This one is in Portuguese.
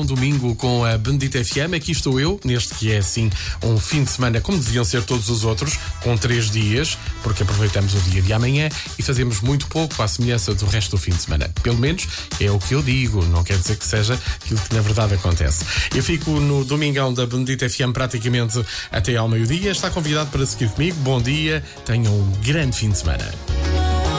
domingo com a Benedita FM. Aqui estou eu, neste que é assim um fim de semana, como deviam ser todos os outros, com 3 dias, porque aproveitamos o dia de amanhã e fazemos muito pouco à semelhança do resto do fim de semana. Pelo menos é o que eu digo, não quer dizer que seja aquilo que na verdade acontece. Eu fico no domingão da Benedita FM praticamente até ao meio-dia. Está convidado para seguir comigo. Bom dia, tenham um grande fim de semana.